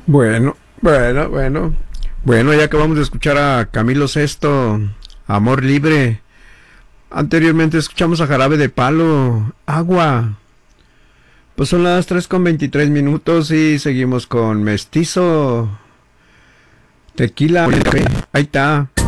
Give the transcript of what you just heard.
Bueno, bueno, bueno. Bueno, ya acabamos de escuchar a Camilo Sesto, Amor Libre. Anteriormente escuchamos a Jarabe de Palo, Agua. Pues son las 3:23 y seguimos con Mestizo, Tequila, Ahí está.